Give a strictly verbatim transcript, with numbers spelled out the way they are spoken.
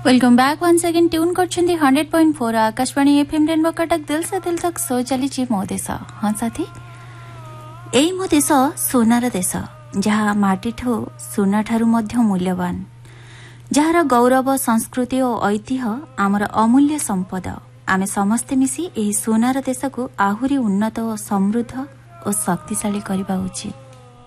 Welcome back once again tune करछंती hundred point four Akashvani FM rainbow Cuttack दिल से दिल तक सो चली मो देश। हाँ साथी, एई मो देश सोनार देश, जहाँ माटी ठो सोना ठारू मध्य मूल्यवान, जार गौरव संस्कृति और ऐतिह्य आमर अमूल्य संपद। आमे समस्ते मिसी एही सोनार देश को आहुरी उन्नत और समृद्ध और शक्तिशाली करबा उचित।